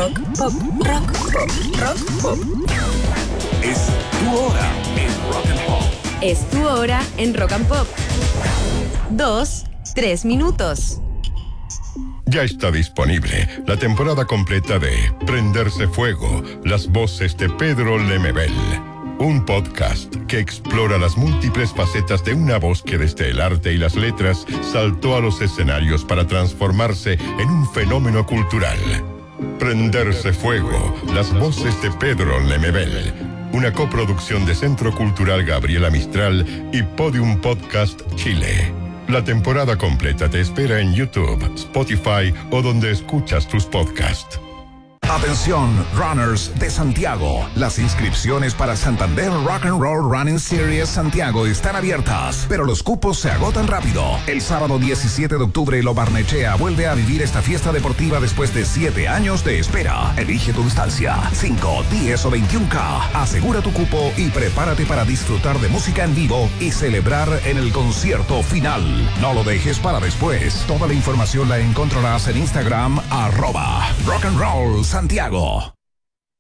Rock Pop, Rock Pop, Rock Pop. Es tu hora en Rock and Pop. Es tu hora en Rock and Pop. 2, 3 minutos. Ya está disponible la temporada completa de Prenderse Fuego, las voces de Pedro Lemebel. Un podcast que explora las múltiples facetas de una voz que desde el arte y las letras saltó a los escenarios para transformarse en un fenómeno cultural. Prenderse Fuego, las voces de Pedro Lemebel. Una coproducción de Centro Cultural Gabriela Mistral y Podium Podcast Chile. La temporada completa te espera en YouTube, Spotify o donde escuchas tus podcasts. Atención, runners de Santiago. Las inscripciones para Santander Rock and Roll Running Series Santiago están abiertas, pero los cupos se agotan rápido. El sábado 17 de octubre, Lo Barnechea vuelve a vivir esta fiesta deportiva después de 7 años de espera. Elige tu distancia, 5, 10 o 21K. Asegura tu cupo y prepárate para disfrutar de música en vivo y celebrar en el concierto final. No lo dejes para después. Toda la información la encontrarás en Instagram @Rock and Roll Santiago.